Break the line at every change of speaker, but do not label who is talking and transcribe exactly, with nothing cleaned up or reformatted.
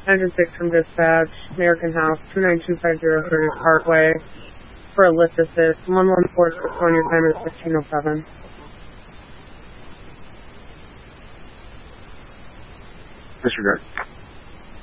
Engine six from dispatch, American House, two nine two five zero Furnace Parkway, for a lift assist, one one four six one, your time is fifteen oh seven.
Disregard.